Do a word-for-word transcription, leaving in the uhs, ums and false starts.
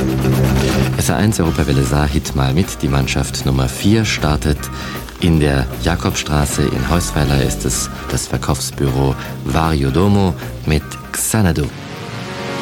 S R eins Europawelle Saar Hit mal mit. Die Mannschaft Nummer vier startet. In der Jakobstraße in Heusweiler ist es das Verkaufsbüro Vario Domo mit Xanadu.